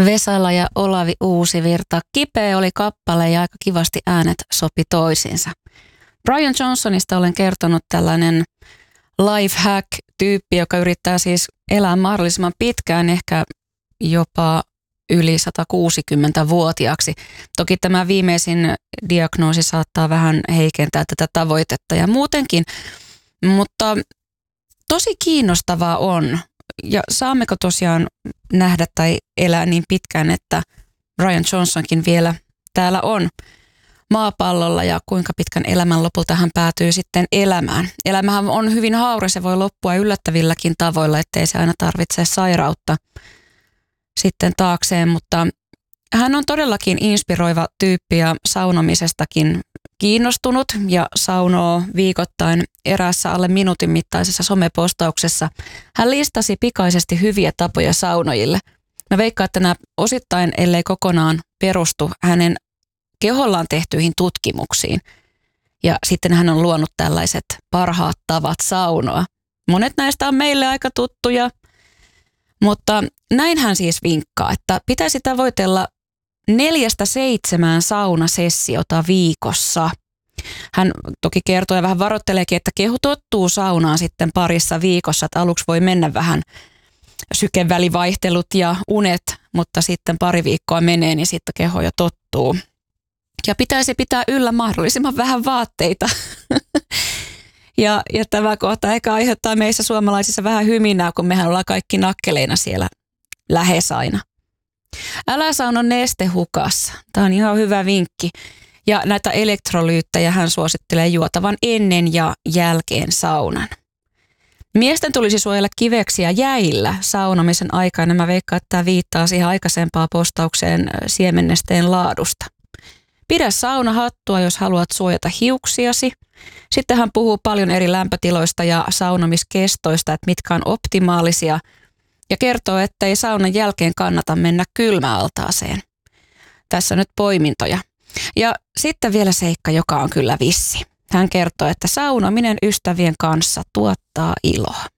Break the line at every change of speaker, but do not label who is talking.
Vesala ja Olavi Uusivirta. Kipeä oli kappale ja aika kivasti äänet sopi toisiinsa. Brian Johnsonista olen kertonut tällainen life hack-tyyppi, joka yrittää siis elää mahdollisimman pitkään, ehkä jopa yli 160-vuotiaaksi. Toki tämä viimeisin diagnoosi saattaa vähän heikentää tätä tavoitetta ja muutenkin, mutta tosi kiinnostavaa on. Ja saammeko tosiaan nähdä tai elää niin pitkään, että Brian Johnsonkin vielä täällä on maapallolla ja kuinka pitkän elämän lopulta hän päätyy sitten elämään. Elämähän on hyvin hauras ja voi loppua yllättävilläkin tavoilla, ettei se aina tarvitse sairautta sitten taakseen, mutta hän on todellakin inspiroiva tyyppi ja saunomisestakin kiinnostunut ja saunoo viikoittain eräässä alle minuutin mittaisessa somepostauksessa. Hän listasi pikaisesti hyviä tapoja saunojille. Mä veikkaan, että nämä osittain, ellei kokonaan perustu hänen kehollaan tehtyihin tutkimuksiin. Ja sitten hän on luonut tällaiset parhaat tavat saunoa. Monet näistä on meille aika tuttuja, mutta näin hän siis vinkkaa, että pitäisi tavoitella 4-7 saunasessiota viikossa. Hän toki kertoo ja vähän varoitteleekin, että keho tottuu saunaan sitten parissa viikossa, että aluksi voi mennä vähän sykevälivaihtelut ja unet, mutta sitten pari viikkoa menee, niin sitten keho jo tottuu. Ja pitäisi pitää yllä mahdollisimman vähän vaatteita. Ja tämä kohta ehkä aiheuttaa meissä suomalaisissa vähän hyminää, kun mehän ollaan kaikki nakkeleina siellä lähes aina. Älä sauno nestehukassa. Tämä on ihan hyvä vinkki. Ja näitä elektrolyyttejä hän suosittelee juotavan ennen ja jälkeen saunan. Miesten tulisi suojella kiveksiä jäillä saunomisen aikana. Mä veikkaan, että tämä viittaa siihen aikaisempaan postaukseen siemennesteen laadusta. Pidä saunahattua, jos haluat suojata hiuksiasi. Sitten hän puhuu paljon eri lämpötiloista ja saunomiskestoista, että mitkä on optimaalisia. Ja kertoo, että ei saunan jälkeen kannata mennä kylmäaltaaseen. Tässä nyt poimintoja. Ja sitten vielä seikka, joka on kyllä vissi. Hän kertoo, että saunominen ystävien kanssa tuottaa iloa.